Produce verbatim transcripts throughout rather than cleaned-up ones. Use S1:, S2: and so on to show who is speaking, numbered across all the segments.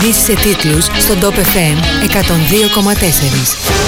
S1: ειδήσεις σε τίτλους στον Top εφ εμ εκατόν δύο κόμμα τέσσερα.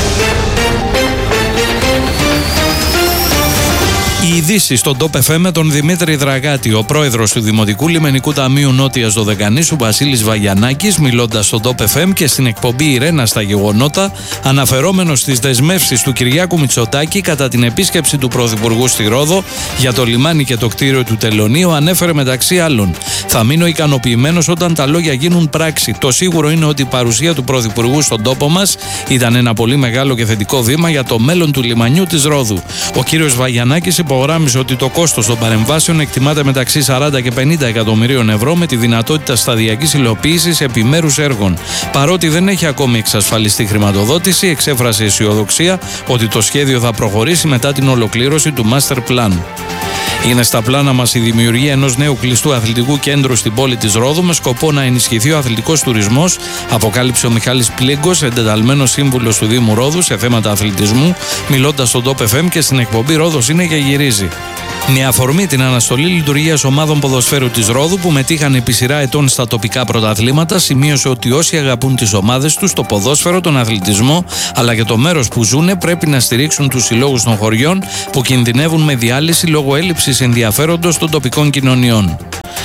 S2: Οι ειδήσεις στον Top εφ εμ με τον Δημήτρη Δραγάτη. Ο πρόεδρος του Δημοτικού Λιμενικού Ταμείου Νότιας Δωδεκανήσου, Βασίλης Βαγιανάκης, μιλώντας στον Top εφ εμ και στην εκπομπή Ιρένα στα γεγονότα, αναφερόμενος στις δεσμεύσεις του Κυριάκου Μητσοτάκη κατά την επίσκεψη του Πρωθυπουργού στη Ρόδο για το λιμάνι και το κτίριο του Τελωνείου, ανέφερε μεταξύ άλλων: «Θα μείνω ικανοποιημένος όταν τα λόγια γίνουν πράξη. Το σίγουρο είναι ότι η παρουσία του Πρωθυπουργού στον τόπο μας ήταν ένα πολύ μεγάλο και θετικό βήμα για το μέλλον του λιμανιού της Ρόδου». Ο κύριος Βαγιανάκης υπογράμμισε ότι το κόστος των παρεμβάσεων εκτιμάται μεταξύ σαράντα και πενήντα εκατομμυρίων ευρώ, με τη δυνατότητα σταδιακής υλοποίησης επιμέρους έργων. Παρότι δεν έχει ακόμη εξασφαλιστεί χρηματοδότηση, εξέφρασε αισιοδοξία ότι το σχέδιο θα προχωρήσει μετά την ολοκλήρωση του Master Plan. Είναι στα πλάνα μας η δημιουργία ενός νέου κλειστού αθλητικού κέντρου στην πόλη της Ρόδου με σκοπό να ενισχυθεί ο αθλητικός τουρισμός, αποκάλυψε ο Μιχάλης Πλίγκος, εντεταλμένος σύμβουλος του Δήμου Ρόδου σε θέματα αθλητισμού, μιλώντας στον Top εφ εμ και στην εκπομπή Ρόδος είναι και γυρίζει. Με αφορμή την αναστολή λειτουργίας ομάδων ποδοσφαίρου της Ρόδου που μετήχαν επί σειρά ετών στα τοπικά πρωταθλήματα, σημείωσε ότι όσοι αγαπούν τις ομάδες τους, το ποδόσφαιρο, τον αθλητισμό αλλά και το μέρος που ζουνε πρέπει να στηρίξουν τους συλλόγους των χωριών που κινδυνεύουν με διάλυση λόγω έλλειψης ενδιαφέροντος των τοπικών κοινωνιών.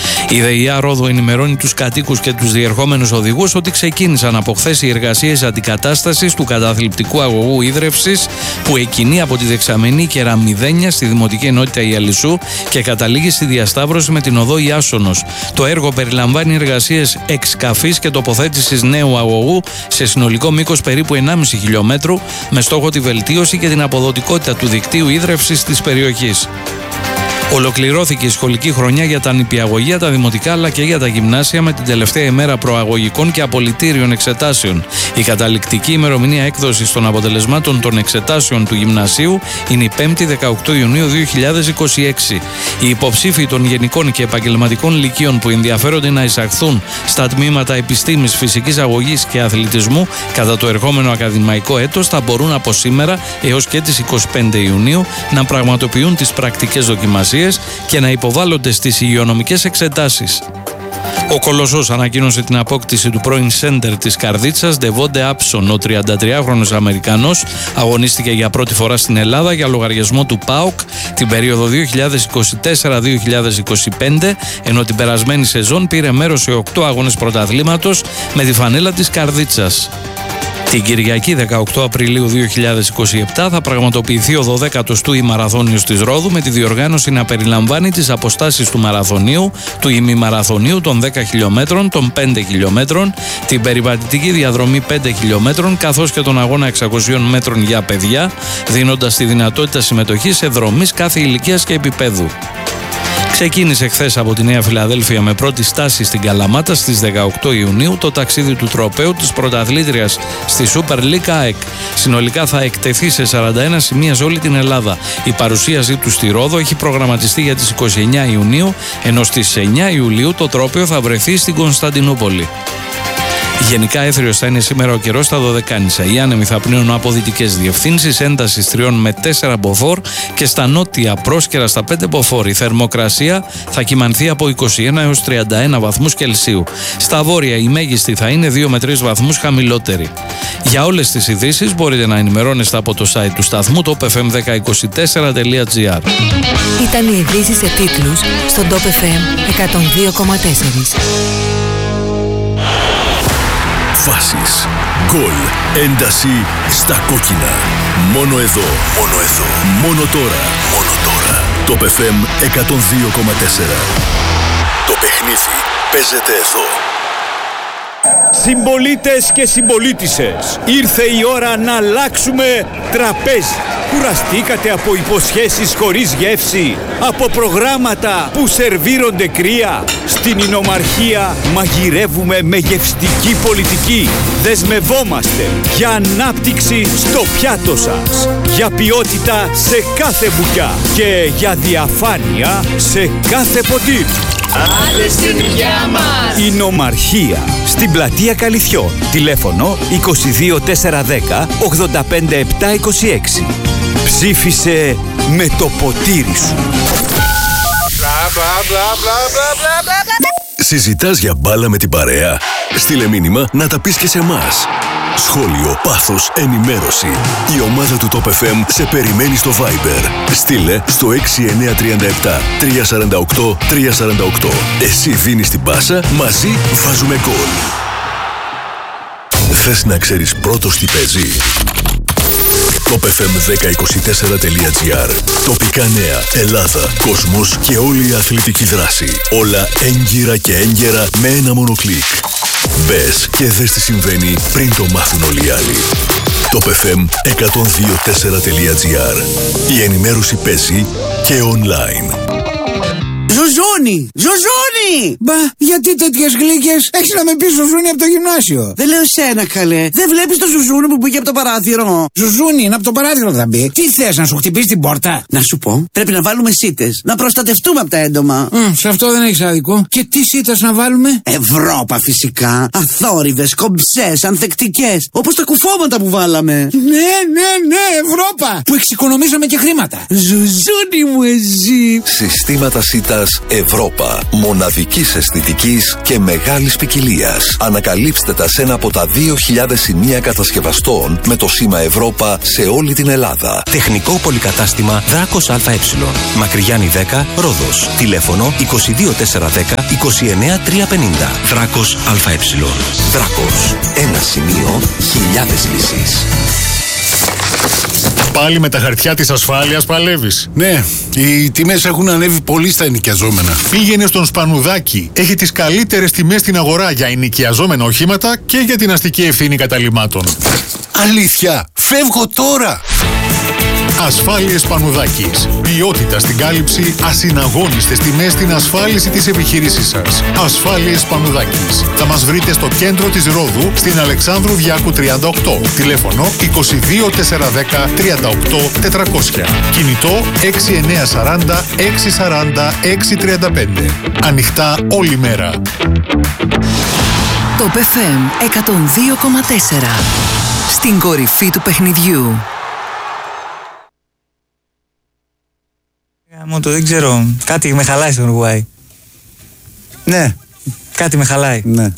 S2: Η ΔΕΙΑ Ρόδου ενημερώνει τους κατοίκους και τους διερχόμενους οδηγούς ότι ξεκίνησαν από χθες οι εργασίες αντικατάστασης του καταθλιπτικού αγωγού ίδρευσης που εκκινεί από τη δεξαμενή Κεραμιδένια στη Δημοτική Ενότητα Ιαλισσού και καταλήγει στη διασταύρωση με την οδό Ιάσονος. Το έργο περιλαμβάνει εργασίες εξκαφής και τοποθέτησης νέου αγωγού σε συνολικό μήκος περίπου ενάμιση χιλιόμετρου, με στόχο τη βελτίωση και την αποδοτικότητα του δικτύου ίδρευσης της περιοχής. Ολοκληρώθηκε η σχολική χρονιά για τα νηπιαγωγεία, τα δημοτικά αλλά και για τα γυμνάσια με την τελευταία ημέρα προαγωγικών και απολυτήριων εξετάσεων. Η καταληκτική ημερομηνία έκδοσης των αποτελεσμάτων των εξετάσεων του γυμνασίου είναι η πέμπτη δεκαοκτώ Ιουνίου δύο χιλιάδες είκοσι έξι. Οι υποψήφοι των γενικών και επαγγελματικών λυκείων που ενδιαφέρονται να εισαχθούν στα τμήματα επιστήμης, φυσικής αγωγής και αθλητισμού κατά το ερχόμενο ακαδημαϊκό έτος θα μπορούν από σήμερα έως και τις εικοστή πέμπτη Ιουνίου να πραγματοποιούν τις πρακτικές δοκιμασίες και να υποβάλλονται στις υγειονομικές εξετάσεις. Ο Κολοσσός ανακοίνωσε την απόκτηση του πρώην σέντερ της Καρδίτσας, Ντεβόντε Άψον. Ο τριαντατριάχρονος Αμερικανός αγωνίστηκε για πρώτη φορά στην Ελλάδα για λογαριασμό του ΠΑΟΚ την περίοδο δύο χιλιάδες είκοσι τέσσερα δύο χιλιάδες είκοσι πέντε, ενώ την περασμένη σεζόν πήρε μέρος σε οκτώ αγώνες πρωταθλήματος με τη φανέλα της Καρδίτσας. Την Κυριακή δεκαοκτώ Απριλίου δύο χιλιάδες είκοσι επτά θα πραγματοποιηθεί ο δωδέκατος του ημαραθώνιος της Ρόδου, με τη διοργάνωση να περιλαμβάνει τις αποστάσεις του μαραθωνίου, του ημιμαραθωνίου των δέκα χιλιόμετρων, των πέντε χιλιόμετρων, την περιπατητική διαδρομή πέντε χιλιόμετρων καθώς και τον αγώνα εξακοσίων μέτρων για παιδιά, δίνοντας τη δυνατότητα συμμετοχής σε δρομείς κάθε ηλικίας και επίπεδου. Ξεκίνησε χθες από τη Νέα Φιλαδέλφια με πρώτη στάση στην Καλαμάτα στις δεκαοκτώ Ιουνίου το ταξίδι του τροπαίου της πρωταθλήτριας στη Super League ΑΕΚ. Συνολικά θα εκτεθεί σε σαράντα ένα σημεία σε όλη την Ελλάδα. Η παρουσίασή του στη Ρόδο έχει προγραμματιστεί για τις είκοσι εννέα Ιουνίου, ενώ στις εννέα Ιουλίου το τρόπαιο θα βρεθεί στην Κωνσταντινούπολη. Γενικά έθριος θα είναι σήμερα ο καιρός στα Δωδεκάνησα. Οι άνεμοι θα πνέουν από δυτικές διευθύνσεις, έντασης τριών με τέσσερα μποφόρ και στα νότια πρόσκαιρα στα πέντε μποφόρ. Η θερμοκρασία θα κυμανθεί από είκοσι ένα έως τριάντα ένα βαθμούς Κελσίου. Στα βόρεια η μέγιστη θα είναι δύο με τρεις βαθμούς χαμηλότερη. Για όλες τις ειδήσεις μπορείτε να ενημερώνεστε από το site του σταθμού top f m ένα μηδέν δύο τέσσερα τελεία gr.
S1: Ήταν οι ειδήσεις σε τίτλους στον Top εφ εμ εκατόν δύο κόμμα τέσσερα.
S3: Φάσεις, γκολ, ένταση στα κόκκινα. Μόνο εδώ, μόνο εδώ, μόνο τώρα, μόνο τώρα. Top εφ εμ εκατόν δύο κόμμα τέσσερα. Το παιχνίδι παίζεται εδώ.
S4: Συμπολίτες και συμπολίτισσες, ήρθε η ώρα να αλλάξουμε τραπέζι. Κουραστήκατε από υποσχέσεις χωρίς γεύση, από προγράμματα που σερβίρονται κρύα. Στην Ινομαρχία μαγειρεύουμε με γευστική πολιτική. Δεσμευόμαστε για ανάπτυξη στο πιάτο σας, για ποιότητα σε κάθε μπουκιά και για διαφάνεια σε κάθε ποτήρι.
S5: Άντε στην υγειά μας!
S4: Ινομαρχία, στην πλατεία Καλυθιών. Τηλέφωνο είκοσι δύο τετρακόσια δέκα ογδόντα πέντε επτακόσια είκοσι έξι. Ψήφισε με το ποτήρι σου.
S5: Μπλα μπλα μπλα μπλα μπλα μπλα μπλα.
S3: Συζητάς για μπάλα με την παρέα? Στείλε μήνυμα να τα πεις και σε εμάς. Σχόλιο, πάθος, ενημέρωση. Η ομάδα του Top εφ εμ σε περιμένει στο Viber. Στείλε στο έξι εννιά τρία επτά τρία τέσσερα οκτώ τρία τέσσερα οκτώ. Εσύ δίνεις την πάσα, μαζί βάζουμε γκολ. Θες να ξέρεις πρώτος τι παίζει? top εφ εμ δέκα είκοσι τέσσερα τελεία τζι άρ. Τοπικά νέα, Ελλάδα, κόσμος και όλη η αθλητική δράση. Όλα έγκυρα και έγκαιρα με ένα μόνο κλικ. Μπες και δες τι συμβαίνει πριν το μάθουν όλοι οι άλλοι. top εφ εμ εκατόν δύο τέσσερα τελεία τζι άρ. Η ενημέρωση παίζει και online.
S6: Ζουζούνι! Ζουζούνι!
S7: Μπα, γιατί τέτοιες γλύκες? Έχεις να με πεις Ζουζούνι από το γυμνάσιο.
S6: Δεν λέω εσένα, καλέ. Δεν βλέπεις το Ζουζούνι που πήγε από το παράθυρο?
S7: Ζουζούνι, είναι από το παράθυρο θα μπει. Τι θες, να σου χτυπήσει την πόρτα?
S6: Να σου πω, πρέπει να βάλουμε σίτες. Να προστατευτούμε από τα έντομα.
S7: Mm, σε αυτό δεν έχεις άδικο. Και τι σίτες να βάλουμε?
S6: Ευρώπα φυσικά. Αθόρυβες, κομψές, ανθεκτικές. Όπως τα κουφώματα που βάλαμε.
S7: Ναι, ναι, ναι, Ευρώπα! Που εξοικονομήσαμε και χρήματα.
S6: Ζουζούνι μου εσύ.
S3: Συστήματα σίτας Ευρώπα. Μοναδικής αισθητικής και μεγάλης ποικιλίας. Ανακαλύψτε τα σε ένα από τα δύο χιλιάδες σημεία κατασκευαστών με το σήμα Ευρώπα σε όλη την Ελλάδα.
S8: Τεχνικό πολυκατάστημα Δράκος ΑΕ. Μακριγιάννη δέκα, Ρόδος. Τηλέφωνο είκοσι δύο τετρακόσια δέκα είκοσι εννέα τριακόσια πενήντα. Δράκος ΑΕ.
S3: Δράκος. Ένα σημείο, χιλιάδες λύσεις.
S9: Πάλι με τα χαρτιά της ασφάλειας παλεύεις?
S10: Ναι, οι τιμές έχουν ανέβει πολύ στα ενοικιαζόμενα.
S9: Πήγαινε στον Σπανουδάκη. Έχει τις καλύτερες τιμές στην αγορά για ενοικιαζόμενα οχήματα και για την αστική ευθύνη καταλυμάτων.
S10: Αλήθεια, φεύγω τώρα!
S9: Ασφάλειες Σπανουδάκης. Ποιότητα στην κάλυψη, ασυναγώνιστες τιμές στην ασφάλιση της επιχείρησής σας. Ασφάλειες Σπανουδάκης. Θα μας βρείτε στο κέντρο της Ρόδου, στην Αλεξάνδρου Διάκου τριάντα οκτώ. Τηλέφωνο είκοσι δύο τετρακόσια δέκα τριάντα οκτώ τετρακόσια. Κινητό έξι εννιά σαράντα έξι σαράντα έξι τριάντα πέντε. Ανοιχτά όλη μέρα.
S1: Top εφ εμ εκατόν δύο κόμμα τέσσερα. Στην κορυφή του παιχνιδιού.
S11: Μου το δεν ξέρω. Κάτι με χαλάει στον Ουρουγουάη.
S12: Ναι.
S11: Κάτι με χαλάει.
S12: Ναι.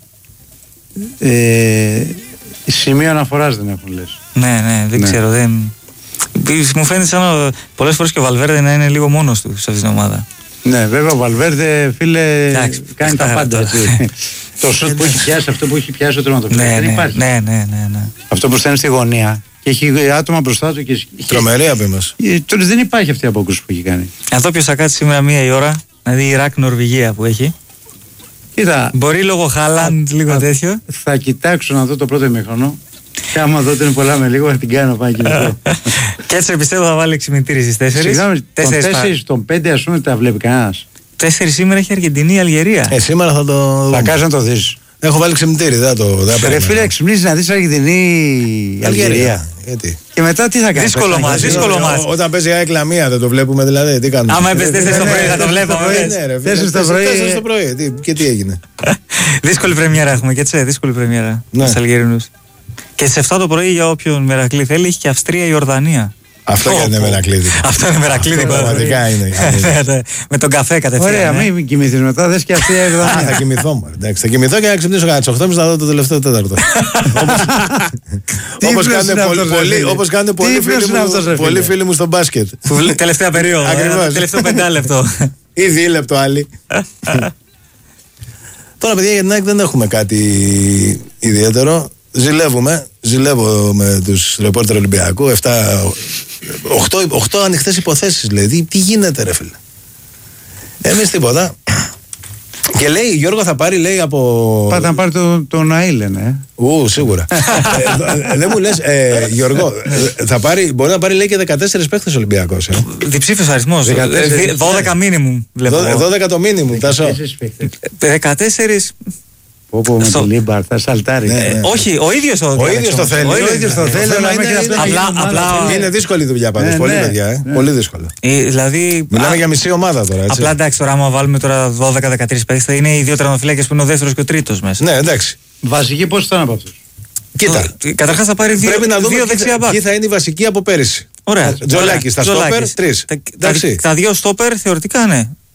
S12: Ε, σημείο αναφοράς δεν έχουν, λες.
S11: Ναι, ναι, δεν
S12: ναι.
S11: ξέρω. Δεν... Μου φαίνεται σαν πολλές φορές και ο Βαλβέρδε να είναι λίγο μόνος του σε αυτήν την ομάδα.
S12: Ναι, βέβαια ο Βαλβέρδε, φίλε, εντάξει, κάνει τα πάντα. Το σουτ που έχει πιάσει, αυτό που έχει πιάσει ο τερματοφύλακας,
S11: ναι,
S12: δεν
S11: ναι,
S12: υπάρχει.
S11: Ναι, ναι, ναι, ναι.
S12: Αυτό που στέλνει στη γωνία και έχει άτομα μπροστά του. Και...
S10: Τρομερή απέμβαση.
S12: Τώρα δεν υπάρχει αυτή η απόκριση που έχει κάνει.
S11: Αν το ποιος θα κάτσει σήμερα μία η ώρα, δηλαδή Ιράκ-Νορβηγία που έχει.
S12: Κοίτα,
S11: μπορεί λόγω Χάλαντ, λίγο
S12: α,
S11: τέτοιο.
S12: Θα κοιτάξω να δω το πρώτο ημίχρονο. Και άμα δω ότι είναι πολλά με λίγο, θα την κάνω πάει και αυτό.
S11: Και έτσι πιστεύω θα βάλει εξημητήρι στις τέσσερις.
S12: Συγγνώμη, τον τέσσερις, τον πέντε ας πούμε τα βλέπει κανένας.
S11: τέσσερις σήμερα έχει Αργεντινή η Αλγερία.
S10: Ε, σήμερα θα το.
S12: Θα κάνεις να το δεις.
S10: Έχω βάλει ξεμητήρι, δεν το.
S12: Ρε φίλε, εξυπνήσεις να δεις Αργεντινή Αλγερία.
S10: Γιατί.
S12: Και μετά τι θα κάνεις?
S11: Δύσκολο μας, δύσκολο μας.
S10: Όταν παίζει η ΑΕΚ Λαμία δεν το βλέπουμε δηλαδή, τι κάνουμε?
S11: Άμα έπαιζε τέσσερις το πρωί θα το βλέπαμε.
S10: τέσσερις το πρωί, και τι έγινε?
S11: Δύσκολη πρεμιέρα έχουμε και έτσι, δύσκολη πρεμιέρα στους Αλγερινούς. Και στις εφτά το πρωί για όποιον Μερακλή θέλει έχει και Αυστρία-Ιορδανία.
S10: Αυτό oh, είναι μερακλείδικο.
S11: Αυτό είναι μερακλείδικο.
S10: Πραγματικά είναι.
S11: Με τον καφέ κατευθείαν.
S12: Ωραία, μην κοιμηθείς μετά, δες και αυτή η Ιορδανία.
S10: Θα κοιμηθώ, εντάξει. Θα κοιμηθώ και να ξυπνήσω κατά τις οκτώ και να δω το τελευταίο τέταρτο. Όπως κάνουν πολλοί φίλοι μου στο μπάσκετ.
S11: Τελευταία περίοδο. Τελευταίο πεντάλεπτο.
S10: Ή δίλεπτο άλλοι. Τώρα, παιδιά, για την ΑΕΚ δεν έχουμε κάτι ιδιαίτερο. Ζηλεύουμε, ζηλεύω με τους ρεπόρτερ Ολυμπιακού. οκτώ ανοιχτές υποθέσεις, δηλαδή. Τι γίνεται, ρε φίλε? Εμείς τίποτα. Και λέει, Γιώργο θα πάρει, λέει, από...
S12: Πάτε να πάρει τον το Ναΐ, λένε.
S10: Ου, σίγουρα. ε, δεν μου λες, ε, Γιώργο, θα πάρει, μπορεί να πάρει, λέει, και δεκατέσσερις παίχτες Ολυμπιακός. Ε.
S11: Διψήφιος αριθμός. δώδεκα μίνιμουμ.
S10: δώδεκα το μίνιμουμ, Τάσο.
S11: δεκατέσσερις...
S12: Όπου με το Λίμπαρ θα σαλτάρει.
S10: Ναι, ναι.
S11: Όχι, ο ίδιος το,
S10: ο ίδιος το θέλει.
S11: Ο
S10: ίδιος το θέλει.
S11: Απλά, απλά...
S10: Είναι δύσκολη δουλειά πάντως.
S12: Ναι,
S10: πολύ
S12: ναι,
S10: παιδιά. Ε.
S12: Ναι.
S10: Πολύ δύσκολο.
S11: Ε, δηλαδή,
S10: μιλάμε
S11: α,
S10: για μισή ομάδα τώρα. Έτσι.
S11: Απλά εντάξει, τώρα άμα βάλουμε τώρα δώδεκα δεκατρείς παίκτες, θα είναι οι δύο τερματοφύλακες που είναι ο δεύτερος και ο τρίτος μέσα.
S10: Ναι, εντάξει.
S12: Βασική πώς ήταν από αυτούς?
S10: Κοίτα.
S11: Καταρχάς θα πάρει δύο,
S10: πρέπει να δούμε
S11: δύο δεξιά μπακ.
S10: Ποιοι θα είναι οι βασικοί από πέρυσι.
S11: Ωραία.
S10: Τζολάκης, τα στόπερ, τρεις.
S11: Τα, τα δύο στόπερ θεωρητικά ναι.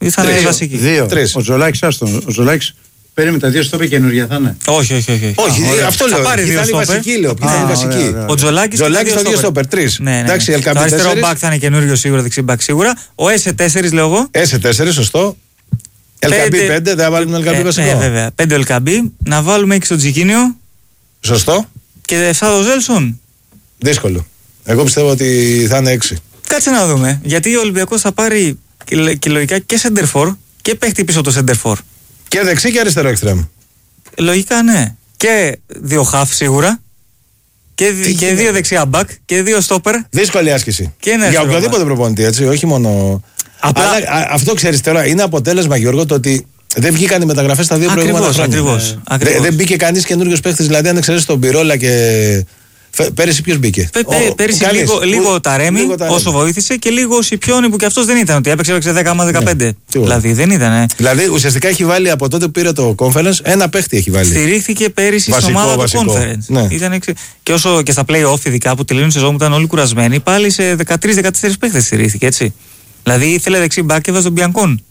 S11: Ήρθαν βασικοί.
S12: Δύο. Τρεις. Ο Τζολάκης, άστον. Ο Τζολάκης περίμενε τα δύο στόπερ καινούργια θα είναι.
S11: Όχι, όχι, όχι.
S10: Όχι,
S11: Α,
S10: αυτό λέω.
S11: Θα πάρει δύο στόπερ.
S10: Βασική, λέω. Α, βασική.
S11: Ωραία, ωραία. Ο Τζολάκης
S10: θα δύο στόπερ. Τρεις.
S11: Ναι, ναι.
S10: Εντάξει,
S11: το αριστερό μπακ θα είναι καινούριο σίγουρα, δεξί μπακ σίγουρα. Ο ες τέσσερα λέω εγώ.
S10: ες τέσσερα, σωστό. Ελκαμπή πέντε, δεν θα βάλουμε Ελκαμπή βασικό.
S11: Ναι, βέβαια. πέντε Ελκαμπή. Να βάλουμε έξι στο Τζικίνιο.
S10: Σωστό.
S11: Και εφτά το Ζέλσον.
S10: Δύσκολο. Εγώ πιστεύω ότι θα είναι έξι.
S11: Κάτσε να δούμε. Γιατί ο Ολυμπιακός θα πάρει και λογικά και σεντερφόρ και παίχτη πίσω το σεντερφόρ.
S10: Και δεξί και αριστερό εξτρέμ.
S11: Λογικά ναι. Και δύο χαφ σίγουρα. Και, και δύο δεξιά μπακ και δύο στόπερ.
S10: Δύσκολη άσκηση.
S11: Και ένα
S10: για οποιοδήποτε προπονητή, έτσι, όχι μόνο. Απλά... Αλλά α, αυτό ξέρεις τώρα, είναι αποτέλεσμα, Γιώργο, το ότι δεν βγήκαν οι μεταγραφές στα δύο προηγούμενα χρόνια.
S11: Ακριβώς.
S10: Δε, δεν μπήκε κανείς καινούριος παίχτης, δηλαδή αν εξαιρέσεις τον Πυρόλα και. Πέρυσι ποιος μπήκε?
S11: Πέ, πέ, ο, πέρυσι κανείς, λίγο, λίγο Ταρέμι, όσο βοήθησε, και λίγο ο Σιπιόνι που και αυτός δεν ήταν. Ότι έπαιξε, έπαιξε δέκα με δεκαπέντε. Ναι, δηλαδή δεν ήταν.
S10: Δηλαδή ουσιαστικά έχει βάλει από τότε που πήρε το conference ένα παίχτη έχει βάλει.
S11: Στηρίχθηκε πέρυσι
S10: βασικό,
S11: στην ομάδα
S10: βασικό.
S11: του conference.
S10: Ναι.
S11: Ήταν εξ... Και όσο και στα play-off, ειδικά που τελείωνε η σεζόν που ήταν όλοι κουρασμένοι, πάλι σε δεκατρείς δεκατέσσερις παίχτες στηρίχθηκε έτσι. Δηλαδή ήθελε δεξί μπακ και έβαζε τον Μπιανκόν.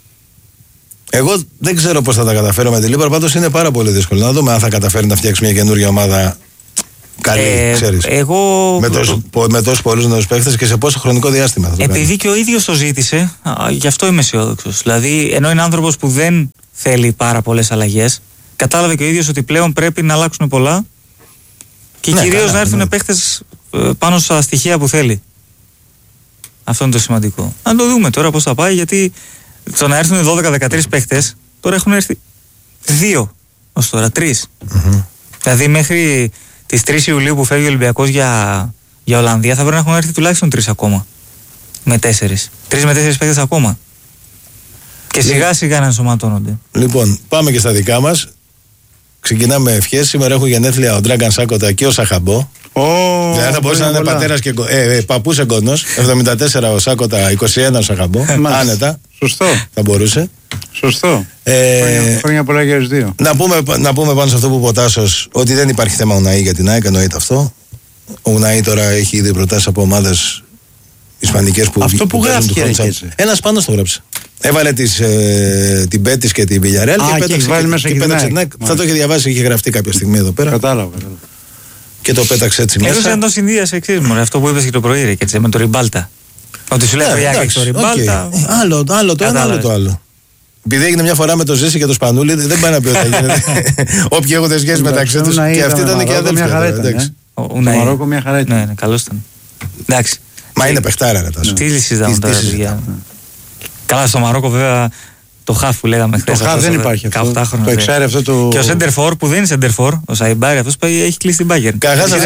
S10: Εγώ δεν ξέρω πώς θα τα καταφέρω με τη Λίμπαρ, πάντως είναι πάρα πολύ δύσκολο. Να δούμε αν θα καταφέρει να φτιάξει μια καινούργια ομάδα. Καλή, ε, ξέρεις.
S11: Εγώ...
S10: Με, τόσο, με τόσους πολλούς νέους παίχτες και σε πόσο χρονικό διάστημα θα το
S11: Επειδή
S10: κάνει.
S11: Και ο ίδιος το ζήτησε, α, γι' αυτό είμαι αισιόδοξος. Δηλαδή, ενώ είναι άνθρωπος που δεν θέλει πάρα πολλές αλλαγές, κατάλαβε και ο ίδιος ότι πλέον πρέπει να αλλάξουν πολλά και ναι, κυρίως καλά, να έρθουν ναι. παίχτες ε, πάνω στα στοιχεία που θέλει. Αυτό είναι το σημαντικό. Να το δούμε τώρα πώς θα πάει, γιατί το να έρθουν δώδεκα δεκατρείς παίχτες, τώρα έχουν έρθει δύο ως τώρα, τρεις. Mm-hmm. Δηλαδή μέχρι τις τρεις Ιουλίου που φεύγει ο Ολυμπιακός για, για Ολλανδία θα πρέπει να έχουν έρθει τουλάχιστον τρεις ακόμα. Με τέσσερις. Τρεις με τέσσερις παίκτες ακόμα. Και σιγά σιγά να ενσωματώνονται.
S10: Λοιπόν, πάμε και στα δικά μας. Ξεκινάμε ευχές. Σήμερα έχουν γενέθλια ο Ντράγκαν Σάκοτα και ο Σαχαμπό. Oh, δηλαδή θα μπορούσε να είναι πατέρας και ε, ε, παππούς εγγόνος. εβδομήντα τέσσερα ο Σάκοτα, είκοσι ένα ο Σαχαμπό. Άνετα.
S12: Σωστό.
S10: Θα μπορούσε.
S12: Σωστό.
S10: Ε,
S12: Χρόνια πολλά για τους δύο.
S10: Να πούμε, να πούμε πάνω σε αυτό που είπε ο Τάσος ότι δεν υπάρχει θέμα Ουναή για την ΑΕΚ, εννοείται αυτό. Ο Ουναή τώρα έχει ήδη προτάσεις από ομάδες ισπανικές που.
S12: Αυτό που, που γράφει και έτσι.
S10: Ένας πάνω το γράψε. Έβαλε τις, ε, την Πέτης και την Βιλιαρέλ και πέταξε. Και, μέσα και, και πέταξε την ΑΕΚ. Θα το είχε διαβάσει, είχε γραφτεί κάποια στιγμή εδώ πέρα.
S12: Κατάλαβα. κατάλαβα.
S10: Και το πέταξε έτσι μέσα.
S11: Έδωσε αν το συνδύασε εξής μου, αυτό που είπες και το πρωί, και με το Ριμπάλτα. Ότι σου λέει το Ιάκη το Ριμπάλτα.
S10: Άλλο το ένα, άλλο το άλλο. Επειδή έγινε μια φορά με το Ζήση και το Σπανούλη, δεν πάει να πει ότι γίνεται. Όποιοι έχουν σχέση μεταξύ του. Και αυτή ήταν και αδέλφια.
S12: Το Μαρόκο μια χαρά ήταν.
S11: Ναι, καλό ήταν. Εντάξει.
S10: Μα είναι παιχτάρα, ρε Τάσο.
S11: Τι συζητάμε τώρα, παιδιά. Καλά, στο Μαρόκο βέβαια το χαφ που λέγαμε χθες.
S12: Το χαφ δεν υπάρχει αυτό. Το εξάρει αυτό το.
S11: Και ο σεντερφόρ που δεν είναι σεντερφόρ, ο Σαϊμπάρη, αυτός έχει κλείσει την Μπάγκερ.
S10: Καταρχάς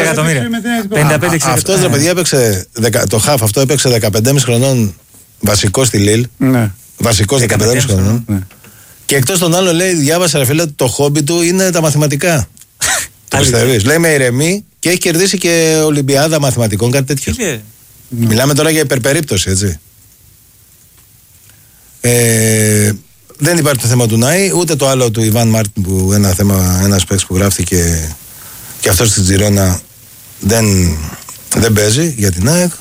S10: αυτό ρε παιδιά έπαιξε. Το χαφ αυτό έπαιξε δεκαπέντε και μισό χρονών βασικό στη Λίλ. Βασικός δεκαπέντε χρονών. Ναι. Και εκτός των άλλων λέει, διάβασα ρε φίλε, το χόμπι του είναι τα μαθηματικά. Το πιστεύεις? Λέει με ηρεμή και έχει κερδίσει και Ολυμπιάδα μαθηματικών, κάτι τέτοιο.
S11: Ναι.
S10: Μιλάμε τώρα για υπερπερίπτωση, έτσι. Ε, δεν υπάρχει το θέμα του Νάη, ούτε το άλλο του Ιβάν Μάρτιν που ένα θέμα, ένας παίκτης που γράφτηκε και αυτός στην Τζιρόνα δεν, δεν παίζει για την ΑΕΚ.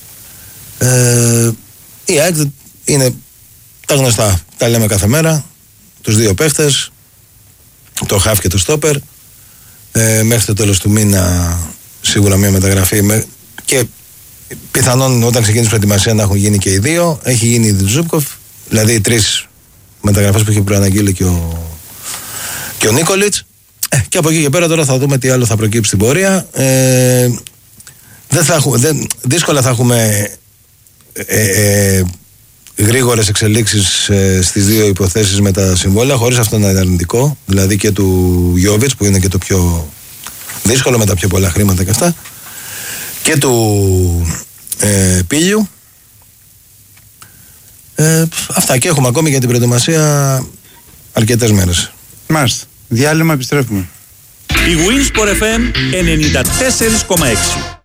S10: Ε, η ΑΕΚ είναι τα γνωστά, τα λέμε κάθε μέρα, τους δύο παίχτες, το χαφ και το στόπερ. Ε, μέχρι το τέλος του μήνα σίγουρα μια μεταγραφή με, και πιθανόν όταν ξεκίνησε η προετοιμασία να έχουν γίνει και οι δύο. Έχει γίνει η Ζούπκοφ, δηλαδή οι τρεις μεταγραφές που είχε προαναγγείλει και ο, και ο Νίκολιτς. Ε, και από εκεί και πέρα τώρα θα δούμε τι άλλο θα προκύψει στην πορεία. Ε, δεν θα έχουμε, δεν, δύσκολα θα έχουμε ε, ε, γρήγορες εξελίξεις ε, στις δύο υποθέσεις με τα συμβόλαια, χωρίς αυτό να είναι αρνητικό, δηλαδή και του Γιόβιτς που είναι και το πιο δύσκολο με τα πιο πολλά χρήματα και αυτά, και του ε, Πίλιου. Ε, αυτά, και έχουμε ακόμη για την προετοιμασία αρκετές μέρες.
S12: Μάλιστα. Διάλειμμα, επιστρέφουμε.
S4: Η Winsport εφ εμ ενενήντα τέσσερα κόμμα έξι.